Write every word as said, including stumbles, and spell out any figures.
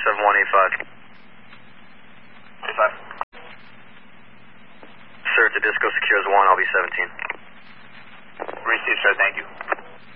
seven one eight five. eight five. Sir, to Disco secures one, I'll be seventeen. Received, sir, thank you.